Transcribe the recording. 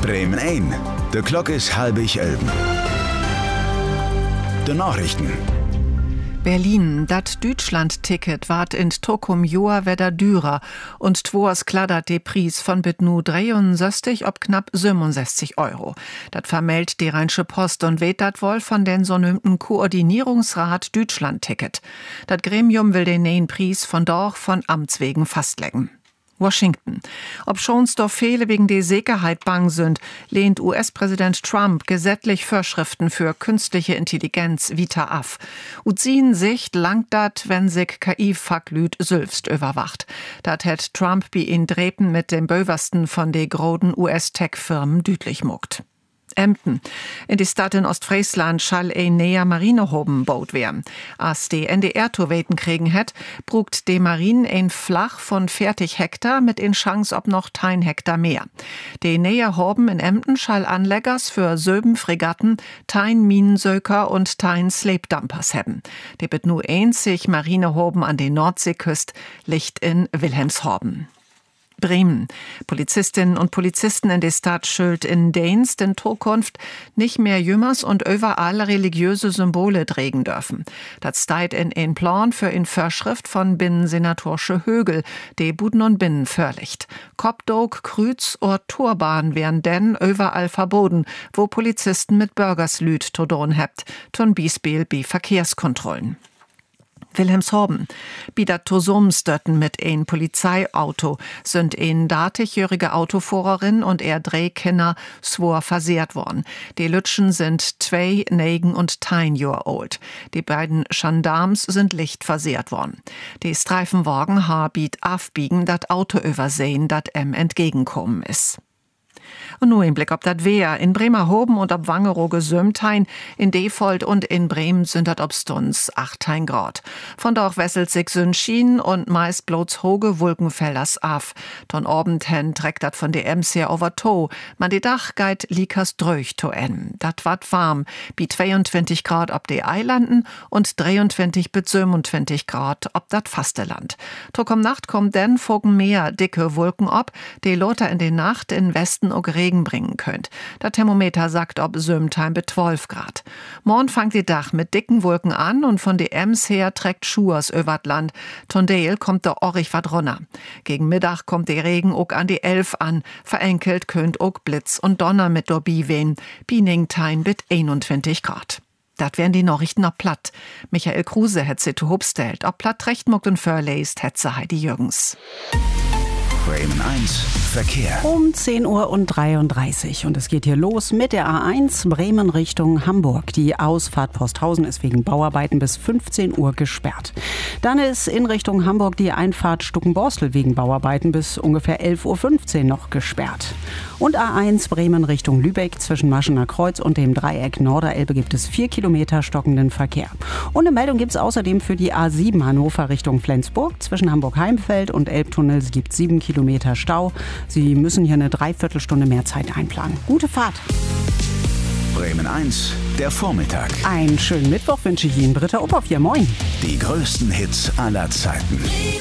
Bremen 1. De klok is 10:30. De Nachrichten. Berlin, dat Deutschland-Ticket ward in Tokum Joa wedder dürer und twoers kladdert de Pries von bit nu 63 ob knapp 67 Euro. Dat vermeldt die Rheinische Post und weht dat wohl von den sonümten Koordinierungsrat Deutschland-Ticket. Dat Gremium will den neuen Pries von Amts wegen fastlegen. Washington. Ob schon's doch Fehler wegen der Sicherheit bang sind, lehnt US-Präsident Trump gesetzlich Vorschriften für künstliche Intelligenz wieder ab. Uzien Sicht langt dat, wenn sich KI-Facklüt sülfst überwacht. Dat hätt Trump bei ihn Drepen mit dem Böversten von de groden US-Tech-Firmen düdlich muckt. Emden. In die Stadt in Ostfriesland schall näher Marinehoben baut werden. Als die NDR to weten kriegen het, brugt de Marine ein Flach von 40 Hektar mit in Chance ob noch 10 Hektar mehr. De näher Hoben in Emden schall Anleggers für 7 Fregatten, 10 Minensöker und 10 Sleepdampers hebben. De bet nu einzig Marinehoben an de Nordseeküst, Licht in Wilhelmshaven. Bremen. Polizistinnen und Polizisten in der Stadt schuld in Dienst in Zukunft nicht mehr Jümmers und überall religiöse Symbole trägen dürfen. Das steht in ein Plan für in Vorschrift von Binnensenatorsche Högel, die Buden und Binnen förlicht. Kopdog, Krüz oder Turban werden denn überall verboten, wo Polizisten mit Bürgerslüd to don hebt, tun Biesbiel bi Verkehrskontrollen. Wilhelmshaven. Bidat Tosumstötten mit ein Polizeiauto sind ein 30-jährige Autofahrerin und er Drehkinder svor versehrt worden. Die Lütschen sind 2, 9 und 10 Jahre alt. Die beiden Gendarmes sind licht versehrt worden. Die Streifenwagen habit aufbiegen, dat Auto übersehen, dat entgegenkommen ist. Und nur ein Blick ob dat Wehr. In Bremerhoven und ob Wangerooge gesömtein, in Defold und in Bremen sind dat ob Stunds 8 Grad. Von dort wesselt sich Sünschien und meist bloß hoge Wolkenfelders af. Ton Abend hen trägt dat von de Ems her over to. Man die Dach geit liekers dröch to en. Dat wat warm, bi 22 Grad ob de Eilanden und 23 bis 27 Grad ob dat Fasteland. To kom Nacht kommt denn Fogen mehr dicke Wolken ob, de loter in de Nacht in Westen og Regen bringen könnt. Der Thermometer sagt ob Sömtheim bei 12 Grad. Morgen fangt die Dach mit dicken Wolken an und von de Ems her trägt Schuers übert Land. Tondale kommt der Orich wat runter. Gegen Mittag kommt der Regen ook an die 11 an. Verenkelt könnt ook Blitz und Donner mit dorbi wehen. Bieningtheim mit 21 Grad. Dat wären die Nachrichten ob Platt. Michael Kruse hätt sie zu hobstellt. Ob Platt recht muckt und verlässt, hätt sie Heidi Jürgens. Bremen 1 Verkehr. Um 10:33 Uhr und es geht hier los mit der A1 Bremen Richtung Hamburg. Die Ausfahrt Posthausen ist wegen Bauarbeiten bis 15 Uhr gesperrt. Dann ist in Richtung Hamburg die Einfahrt Stuckenborstel wegen Bauarbeiten bis ungefähr 11:15 Uhr noch gesperrt. Und A1 Bremen Richtung Lübeck zwischen Maschener Kreuz und dem Dreieck Norderelbe gibt es 4 Kilometer stockenden Verkehr. Und eine Meldung gibt es außerdem für die A7 Hannover Richtung Flensburg. Zwischen Hamburg-Heimfeld und Elbtunnel gibt es 7 Kilometer Stau. Sie müssen hier eine Dreiviertelstunde mehr Zeit einplanen. Gute Fahrt! Bremen 1, der Vormittag. Einen schönen Mittwoch wünsche ich Ihnen. Britta Uphoff hier, moin. Die größten Hits aller Zeiten.